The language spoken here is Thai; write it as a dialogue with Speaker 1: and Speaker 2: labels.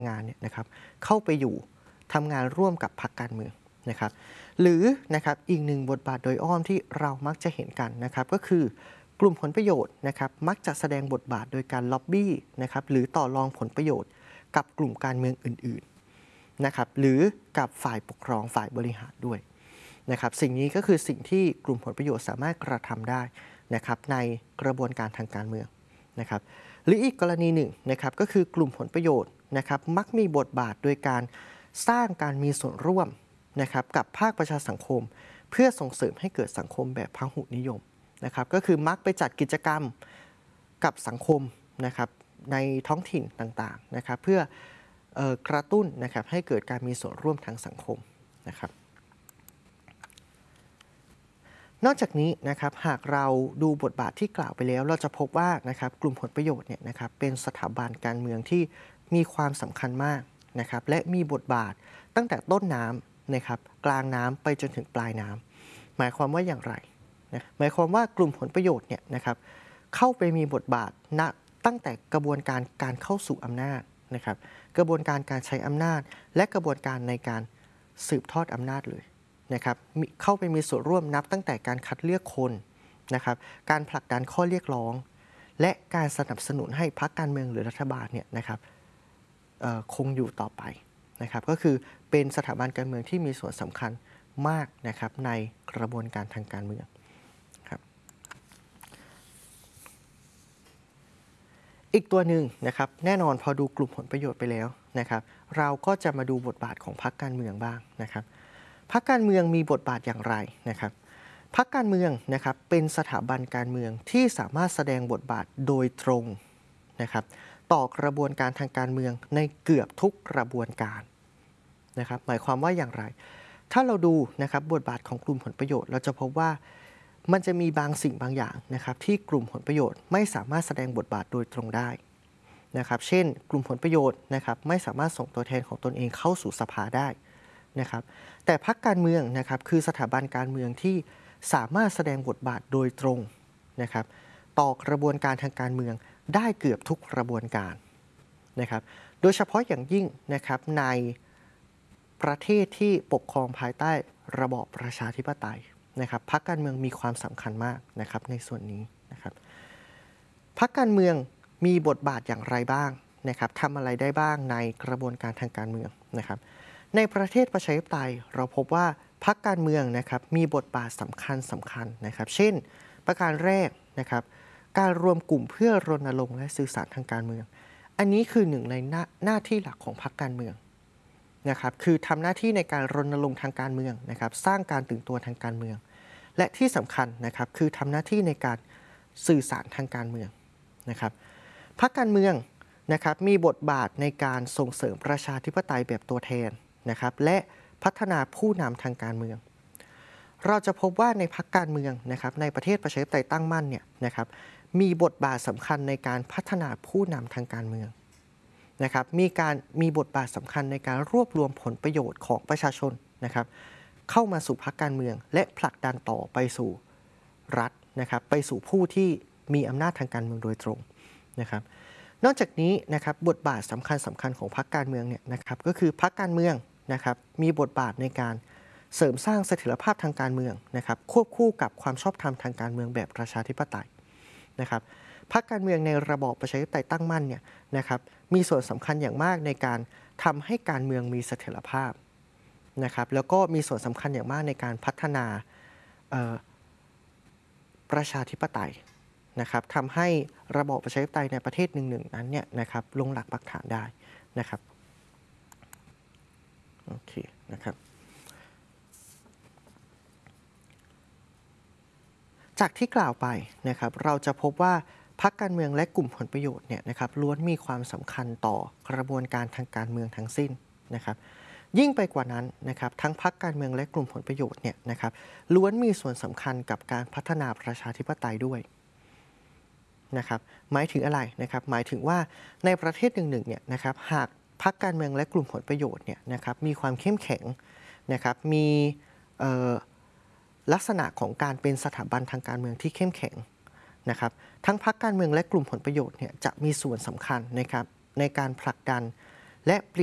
Speaker 1: งานเนี่ยนะครับเข้าไปอยู่ทำงานร่วมกับพรรคการเมืองนะครับหรือนะครับอีกหนึ่งบทบาทโดยอ้อมที่เรามักจะเห็นกันนะครับก็คือกลุ่มผลประโยชน์นะครับมักจะแสดงบทบาทโดยการล็อบบี้นะครับหรือต่อรองผลประโยชน์กับกลุ่มการเมืองอื่นๆนะครับหรือกับฝ่ายปกครองฝ่ายบริหารด้วยนะครับสิ่งนี้ก็คือสิ่งที่กลุ่มผลประโยชน์สามารถกระทำได้นะครับในกระบวนการทางการเมืองนะครับหรืออีกกรณีหนึ่งนะครับก็คือกลุ่มผลประโยชน์นะครับมักมีบทบาทโดยการสร้างการมีส่วนร่วมนะครับกับภาคประชาสังคมเพื่อส่งเสริมให้เกิดสังคมแบบพหุนิยมนะครับก็คือมักไปจัดกิจกรรมกับสังคมนะครับในท้องถิ่นต่างๆนะครับเพื่อกระตุ้นนะครับให้เกิดการมีส่วนร่วมทางสังคมนะครับนอกจากนี้นะครับหากเราดูบทบาทที่กล่าวไปแล้วเราจะพบว่านะครับกลุ่มผลประโยชน์เนี่ยนะครับเป็นสถาบันการเมืองที่มีความสำคัญมากนะครับและมีบทบาทตั้งแต่ต้นน้ำนะครับกลางน้ำไปจนถึงปลายน้ำหมายความว่าอย่างไรนะหมายความว่ากลุ่มผลประโยชน์เนี่ยนะครับเข้าไปมีบทบาทณตั้งแต่กระบวนการการเข้าสู่อำนาจนะครับกระบวนการการใช้อำนาจและกระบวนการในการสืบทอดอำนาจเลยนะครับเข้าไปมีส่วนร่วมนับตั้งแต่การคัดเลือกคนนะครับการผลักดันข้อเรียกร้องและการสนับสนุนให้พรรคการเมืองหรือรัฐบาลเนี่ยนะครับคงอยู่ต่อไปนะครับก็คือเป็นสถาบันการเมืองที่มีส่วนสำคัญมากนะครับในกระบวนการทางการเมืองครับอีกตัวหนึ่งนะครับแน่นอนพอดูกลุ่มผลประโยชน์ไปแล้วนะครับเราก็จะมาดูบทบาทของพรรคการเมืองบ้างนะครับพรรคการเมืองมีบทบาทอย่างไรนะครับพรรคการเมืองนะครับเป็นสถาบันการเมืองที่สามารถแสดงบทบาทโดยตรงนะครับต่อกระบวนการทางการเมืองในเกือบทุกกระบวนการนะครับหมายความว่าอย่างไรถ้าเราดูนะครับบทบาทของกลุ่มผลประโยชน์เราจะพบว่ามันจะมีบางสิ่งบางอย่างนะครับที่กลุ่มผลประโยชน์ไม่สามารถแสดงบทบาทโดยตรงได้นะครับเช่นกลุ่มผลประโยชน์นะครับไม่สามารถส่งตัวแทนของตนเองเข้าสู่สภาได้นะครับแต่พรรคการเมืองนะครับคือสถาบันการเมืองที่สามารถแสดงบทบาทโดยตรงนะครับต่อกระบวนการทางการเมืองได้เกือบทุกกระบวนการนะครับโดยเฉพาะอย่างยิ่งนะครับในประเทศที่ปกครองภายใต้ระบอบประชาธิปไตยนะครับพรรคการเมืองมีความสำคัญมากนะครับในส่วนนี้นะครับพรรคการเมืองมีบทบาทอย่างไรบ้างนะครับทำอะไรได้บ้างในกระบวนการทางการเมืองนะครับในประเทศประชาธิปไตยเราพบว่าพรรคการเมืองนะครับมีบทบาทสำคัญนะครับเช่นประการแรกนะครับการรวมกลุ่มเพื่อรณรงค์และสื่อสารทางการเมืองอันนี้คือหนึ่งในหน้าที่หลักของพรรคการเมืองนะครับคือทำหน้าที่ในการรณรงค์ทางการเมืองนะครับสร้างการตื่นตัวทางการเมืองและที่สำคัญนะครับคือทำหน้าที่ในการสื่อสารทางการเมืองนะครับพรรคการเมืองนะครับมีบทบาทในการส่งเสริมประชาธิปไตยแบบตัวแทนนะครับและพัฒนาผู้นำทางการเมืองเราจะพบว่าในพรรคการเมืองนะครับในประเทศประชาธิปไตยตั้งมั่นเนี่ยนะครับมีบทบาทสำคัญในการพัฒนาผู้นำทางการเมืองนะครับมีบทบาทสำคัญในการรวบรวมผลประโยชน์ของประชาชนนะครับเข้ามาสู่พรรคการเมืองและผลักดันต่อไปสู่รัฐนะครับไปสู่ผู้ที่มีอำนาจทางการเมืองโดยตรงนะครับนอกจากนี้นะครับบทบาทสำคัญของพรรคการเมืองเนี่ยนะครับก็คือพรรคการเมืองนะครับมีบทบาทในการเสริมสร้างเสถียรภาพทางการเมืองนะครับควบคู่กับความชอบธรรมทางการเมืองแบบประชาธิปไตยนะครับพรรคการเมืองในระบอบประชาธิปไตยตั้งมั่นเนี่ยนะครับมีส่วนสำคัญอย่างมากในการทำให้การเมืองมีเสถียรภาพนะครับแล้วก็มีส่วนสำคัญอย่างมากในการพัฒนาประชาธิปไตยนะครับทำให้ระบอบประชาธิปไตยในประเทศหนึ่งนั้นเนี่ยนะครับลงหลักปักฐานได้นะครับโอเคนะครับจากที่กล่าวไปนะครับเราจะพบว่าพรรคการเมืองและกลุ่มผลประโยชน์เนี่ยนะครับล้วนมีความสำคัญต่อกระบวนการทางการเมืองทั้งสิ้นนะครับยิ่งไปกว่านั้นนะครับทั้งพรรคการเมืองและกลุ่มผลประโยชน์เนี่ยนะครับล้วนมีส่วนสำคัญกับการพัฒนาประชาธิปไตยด้วยนะครับหมายถึงอะไรนะครับหมายถึงว่าในประเทศหนึ่งเนี่ยนะครับหากพรรคการเมืองและกลุ่มผลประโยชน์เนี่ยนะครับมีความเข้มแข็งนะครับมีลักษณะของการเป็นสถาบันทางการเมืองที่เข้มแข็งนะครับทั้งพรรคการเมืองและกลุ่มผลประโยชน์เนี่ยจะมีส่วนสำคัญนะครับในการผลักดันและ